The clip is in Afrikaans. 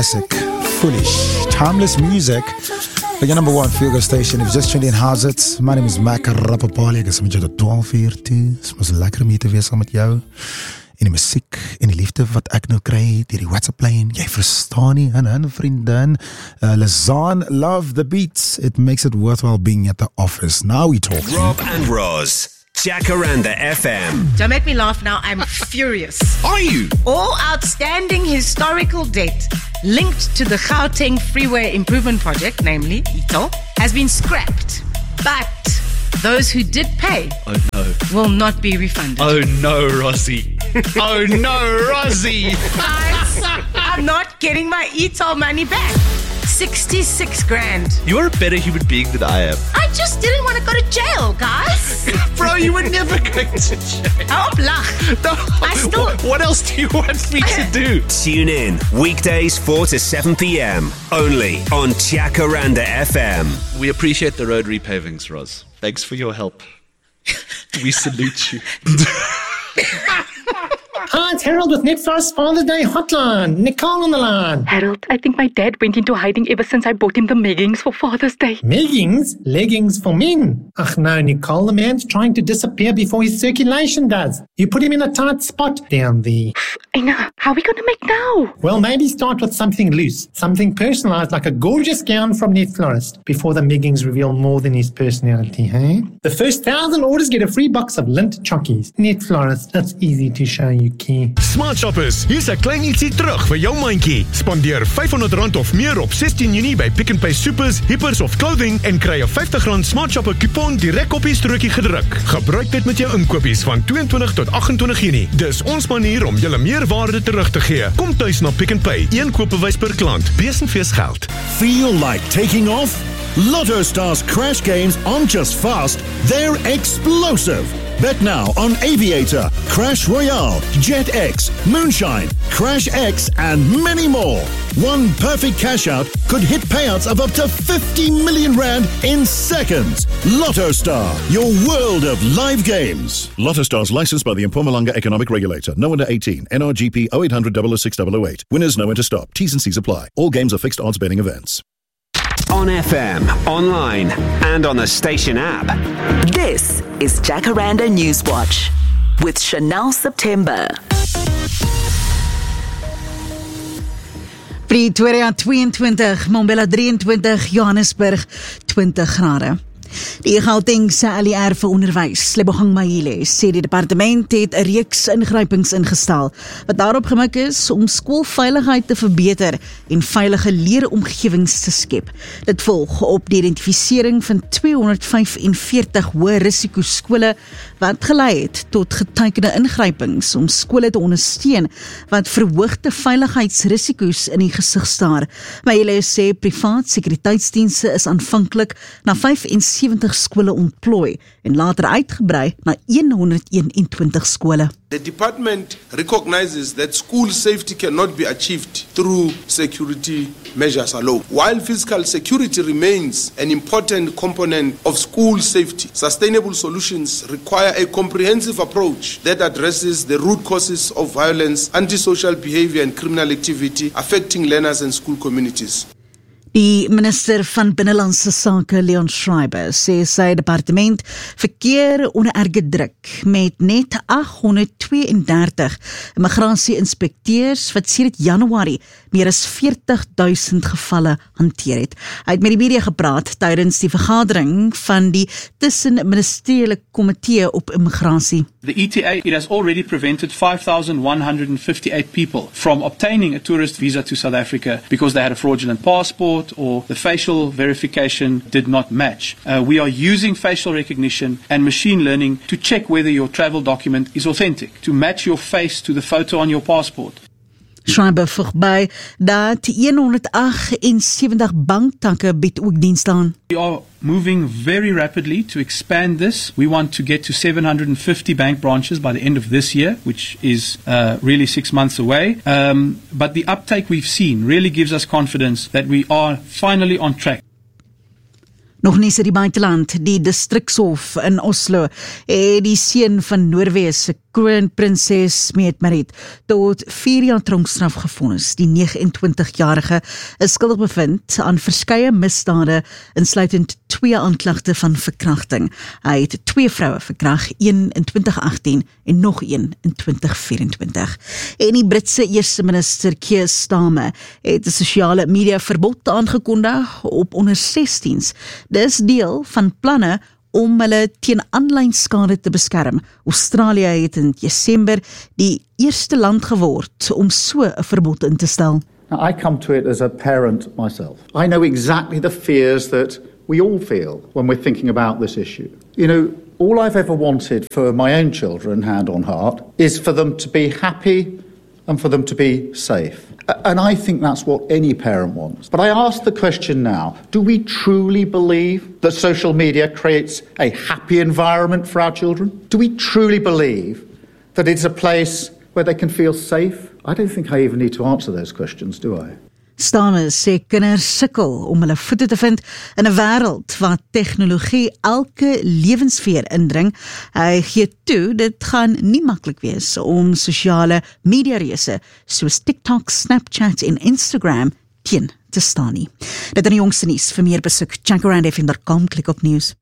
Classic, Foolish, timeless music. Like your number one feel-good station. If you just tuned in, how's it? My name is Mac Rapapali. Ek is met jou tot 12 uur toe. Dit is lekker om hier te wees saam met jou. En die musiek en die liefde wat ek nou kry deur die WhatsApp lyn. Jy verstaan nie, en vriendin. Lazan, love the beats. It makes it worthwhile being at the office. Now we talk. Rob and Roz. Jacaranda FM. Don't make me laugh now, I'm furious. Are you? All outstanding historical debt linked to the Gauteng Freeway Improvement Project, namely ITO, has been scrapped. But those who did pay will not be refunded. Oh no, Rosie. Oh no, Rosie. Guys, I'm not getting my ITO money back. 66 grand. You're a better human being than I am. I just didn't want to go to jail, guys. Bro, you were never going to jail. Hou op lag. No. I still... What else do you want me to do? Tune in weekdays 4 to 7 p.m. only on Jacaranda FM. We appreciate the road repavings, Roz. Thanks for your help. We salute you. Hi, it's Harold with Netflix Father's Day Hotline. Nicole on the line. Harold, I think my dad went into hiding ever since I bought him the leggings for Father's Day. Leggings? Leggings for men? Ach no, Nicole, the man's trying to disappear before his circulation does. You put him in a tight spot down there. I know. How are we going to make now? Well, maybe start with something loose, something personalized like a gorgeous gown from Net Florist before the leggings reveal more than his personality, hey? The first 1,000 orders get a free box of lint chockies. Net Florist, that's easy to show you. Smart Shoppers, hier's 'n klein ietsie terug vir jou mandjie. Spandeer R500 of meer op 16 Junie by Pick n Pay Supers, Hippers of Clothing en kry 'n R50 Smart Shopper kupon direk op die strokie gedruk. Gebruik dit met jou inkopies van 22 tot 28 Junie. Dis ons manier om julle meer waarde terug te gee. Kom tuis na Pick n Pay. Een koopbewys per klant. Besenfees geld. Feel like taking off? Lotto Stars Crash games aren't just fast, they're explosive. Bet now on Aviator, Crash Royale, Jet X, Moonshine, Crash X, and many more. One perfect cash out could hit payouts of up to 50 million rand in seconds. Lotto Star, your world of live games. Lotto Stars licensed by the Mpumalanga Economic Regulator. No under 18. NRGP 0800 006 008. Winners know when to stop. T's and C's apply. All games are fixed odds betting events. On FM, online, and on the station app. This is Jacaranda Newswatch with Chanel September. Pretoria 22, Mbombela 23, Johannesburg 20 grade. Die Gautengse ALR vir onderwys, Lebogang Mahile, sê die departement het 'n reeks ingrypings ingestel wat daarop gemik is om skoolveiligheid te verbeter en veilige leeromgewings te skep. Dit volg op die identifisering van 245 hoë risiko skole wat gelei het tot getekende ingrypings om skole te ondersteun wat verhoogde veiligheidsrisiko's in die gesig staar. Mahile sê privaat sekuriteitsdienste is aanvanklik na 75 skole ontplooi en later uitgebrei na 121 skole. The department recognizes that school safety cannot be achieved through security measures alone. While physical security remains an important component of school safety, sustainable solutions require a comprehensive approach that addresses the root causes of violence, antisocial behavior and criminal activity affecting learners and school communities. Die minister van Binnelandse Sake, Leon Schreiber, sê sy departement verkeer onder erge druk met net 832 immigrasie-inspekteurs wat sedert Januarie meer as 40,000 gevalle hanteer het. Hy het met die media gepraat tydens die vergadering van die tussenministeriële komitee op immigrasie. The ETA, it has already prevented 5,158 people from obtaining a tourist visa to South Africa because they had a fraudulent passport or the facial verification did not match. We are using facial recognition and machine learning to check whether your travel document is authentic, to match your face to the photo on your passport. Schreiber voeg by dat 178 banktakke bied ook diens aan. We are moving very rapidly to expand this. We want to get to 750 bank branches by the end of this year, which is really 6 months away. But the uptake we've seen really gives us confidence that we are finally on track. Nog nie in die buiteland, die distrikshof in Oslo, die seun van Noorwe se kroonprinses Mette-Marit tot 4 jaar tronkstraf gevonnis. Die 29-jarige is skuldig bevind aan verskeie misdade, insluitend 2 aanklagte van verkrachting. Hy het 2 vroue verkragt, 1 in 2018 en nog 1 in 2024. En die Britse eerste minister Keir Starmer het 'n sosiale media verbod aangekondig op onder 16s. Dis deel van planne om hulle teen aanlyn skade te beskerm. Australië het in Desember die eerste land geword om so 'n verbod in te stel. Now, I come to it as a parent myself. I know exactly the fears that we all feel when we're thinking about this issue. You know, all I've ever wanted for my own children, hand on heart, is for them to be happy and for them to be safe. And I think that's what any parent wants. But I ask the question now, do we truly believe that social media creates a happy environment for our children? Do we truly believe that it's a place where they can feel safe? I don't think I even need to answer those questions, do I? Starmer sê kinders sukkel om hulle voete te vind in 'n wêreld waar tegnologie elke lewensfeer indring. Hy gee toe, dit gaan nie maklik wees om sosiale mediareëse soos TikTok, Snapchat en Instagram teen te staan nie. Dit is die jongste nuus. Vir meer besoek jackarandfm.com, klik op nuus.